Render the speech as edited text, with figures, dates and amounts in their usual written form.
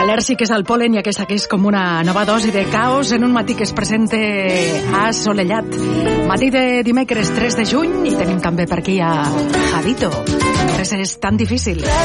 Al·lèrgic és el polen i aquesta que és com una nova dosi de caos en un matí que es presenta assolellat. Matí de dimecres 3 de juny i tenim també per aquí a Javito. Res és tan difícil.